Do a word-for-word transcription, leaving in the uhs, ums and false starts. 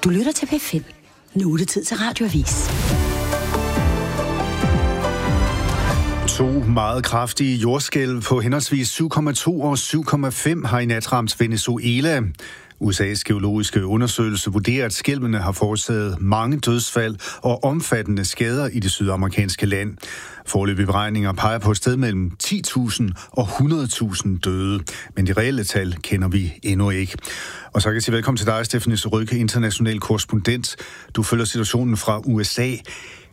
Du lytter til P fem. Nu er det tid til Radioavis. To meget kraftige jordskælv på henholdsvis syv komma to og syv komma fem har i nat ramt Venezuela. U S A's geologiske undersøgelse vurderer, at skælvene har forårsaget mange dødsfald og omfattende skader i det sydamerikanske land. Foreløbige beregninger peger på et sted mellem ti tusind og hundrede tusind døde, men de reelle tal kender vi endnu ikke. Og så kan jeg sige velkommen til dig, Stephanie Surrugue, international korrespondent. Du følger situationen fra U S A.